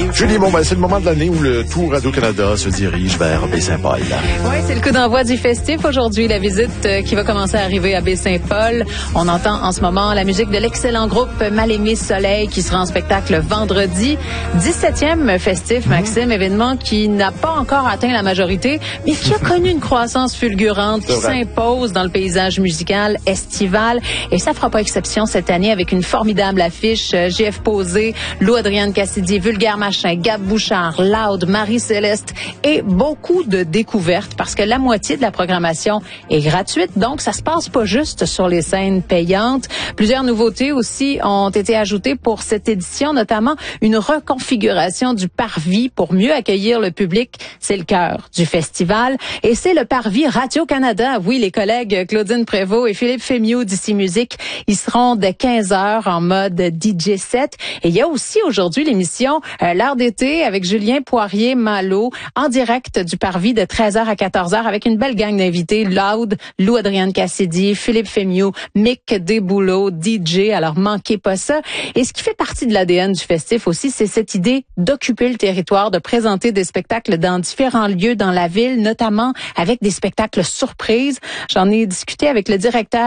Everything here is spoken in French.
Julie, bon, ben, c'est le moment de l'année où le Tour Radio-Canada se dirige vers Baie-Saint-Paul. Oui, c'est le coup d'envoi du festif aujourd'hui. La visite qui va commencer à arriver à Baie-Saint-Paul. On entend en ce moment la musique de l'excellent groupe Mal-Aimé Soleil qui sera en spectacle vendredi. 17e festif, Maxime, événement qui n'a pas encore atteint la majorité, mais qui a connu une croissance fulgurante qui s'impose dans le paysage musical estival. Et ça fera pas exception cette année avec une formidable affiche. JF Posé, Lou Adrienne Cassidy, Vulgaire Machin, Gab Bouchard, Loud, Marie-Céleste et beaucoup de découvertes parce que la moitié de la programmation est gratuite. Donc, ça se passe pas juste sur les scènes payantes. Plusieurs nouveautés aussi ont été ajoutées pour cette édition, notamment une reconfiguration du parvis pour mieux accueillir le public. C'est le cœur du festival. Et c'est le parvis Radio-Canada. Oui, les collègues Claudine Prévost et Philippe Fémieux d'Ici Musique, ils seront de 15h en mode DJ set. Et il y a aussi aujourd'hui l'émission L'heure d'été avec Julien Poirier-Malo en direct du parvis de 13h à 14h avec une belle gang d'invités. Loud, Lou Adrienne Cassidy, Philippe Fémieux, Mick Desbouleaux, DJ. Alors, manquez pas ça. Et ce qui fait partie de l'ADN du festif aussi, c'est cette idée d'occuper le territoire, de présenter des spectacles dans différents lieux dans la ville, notamment avec des spectacles surprises. J'en ai discuté avec le directeur